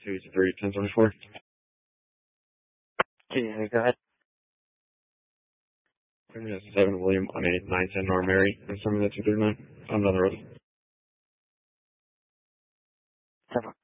223 1024. Okay, go ahead. 7 William on a 910 North Mary, and 7 239. I'm on the road. 7.